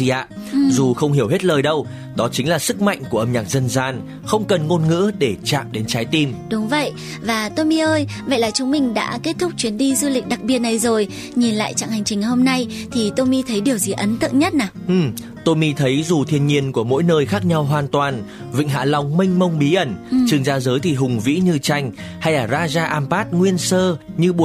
gì ạ? Dù không hiểu hết lời đâu, đó chính là sức mạnh của âm nhạc dân gian, không cần ngôn ngữ để chạm đến trái tim. Đúng vậy. Và Tommy ơi, vậy là chúng mình đã kết thúc chuyến đi du lịch đặc biệt này rồi. Nhìn lại chặng hành trình hôm nay thì Tommy thấy điều gì ấn tượng nhất nào? Tommy thấy dù thiên nhiên của mỗi nơi khác nhau hoàn toàn, Vịnh Hạ Long mênh mông bí ẩn, Trừng Gia Giới thì hùng vĩ như tranh, hay là Raja Ampat nguyên sơ như buổi